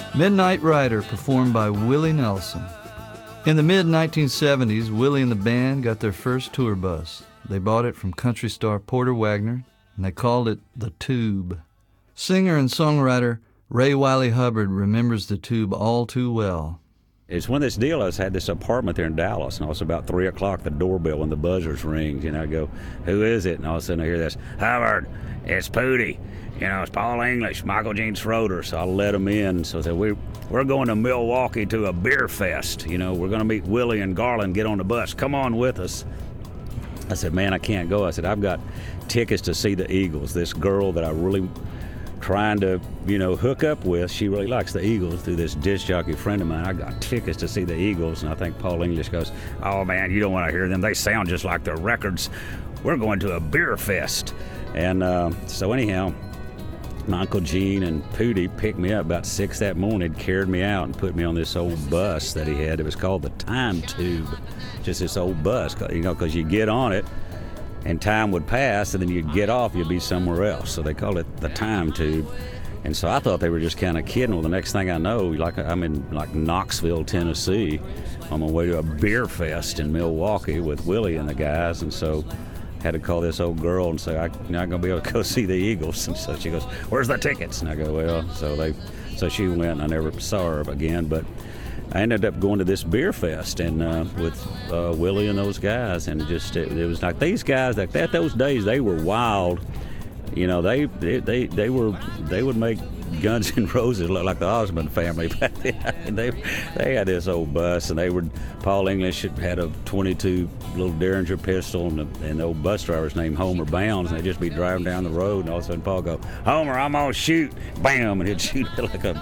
Midnight Rider, performed by Willie Nelson. In the mid-1970s, Willie and the band got their first tour bus. They bought it from country star Porter Wagoner, and they called it the Tube. Singer and songwriter Ray Wiley Hubbard remembers the Tube all too well. It's when this deal, I had this apartment there in Dallas, and it was about 3 o'clock, the doorbell, when the buzzers rings, I go, who is it? And all of a sudden I hear this, Hubbard, it's Pootie. It's Paul English, Michael Gene Schroeder. So I let him in. So I said, we're going to Milwaukee to a beer fest. We're going to meet Willie and Garland, get on the bus. Come on with us. I said, man, I can't go. I said, I've got tickets to see the Eagles. This girl that I really trying to, hook up with, she really likes the Eagles through this disc jockey friend of mine. I got tickets to see the Eagles, and I think Paul English goes, oh, man, you don't want to hear them. They sound just like their records. We're going to a beer fest. And so anyhow, my Uncle Gene and Pootie picked me up about 6 that morning, carried me out, and put me on this old bus that he had. It was called the Time Tube, just this old bus, because you get on it, and time would pass, and then you'd get off, you'd be somewhere else. So they called it the Time Tube. And so I thought they were just kind of kidding. Well, the next thing I know, I'm in Knoxville, Tennessee, on my way to a beer fest in Milwaukee with Willie and the guys. And so I had to call this old girl and say, I'm not going to be able to go see the Eagles. And so she goes, where's the tickets? And I go, well, so she went, and I never saw her again. But I ended up going to this beer fest and with Willie and those guys, and it was like these guys like that. Those days they were wild. They would make Guns N' Roses look like the Osmond family back then. They had this old bus, and Paul English had a .22 little Derringer pistol, and the old bus driver's named Homer Bounds, and they'd just be driving down the road, and all of a sudden Paul go, Homer, I'm gonna shoot, bam, and he'd shoot like a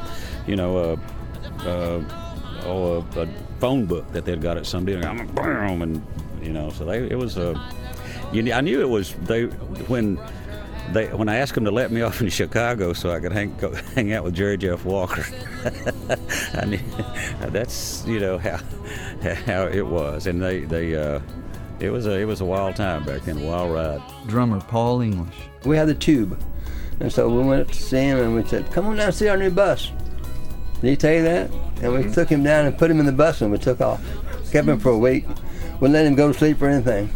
phone book that they'd got at some deal. I'm boom, and so it was I knew it was when I asked them to let me off in Chicago so I could hang out with Jerry Jeff Walker. I knew that's how it was, and it was a wild time back then, a wild ride. Drummer Paul English. We had the Tube, and so we went up to see him, and we said, "Come on down and see our new bus." Did he tell you that? And we took him down and put him in the bus, and we took off. Kept him for a week. Wouldn't let him go to sleep or anything.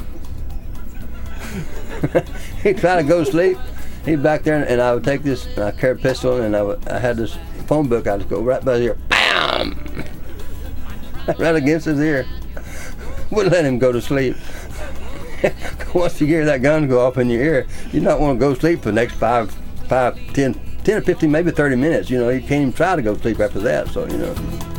He'd try to go to sleep. He'd back there, and I would take this, and I carried a pistol, and I had this phone book. I'd just go right by his ear, BAM! Right against his ear. Wouldn't let him go to sleep. Once you hear that gun go off in your ear, you don't want to go to sleep for the next 10 or 15, maybe 30 minutes. You can't even try to go to sleep after that, so.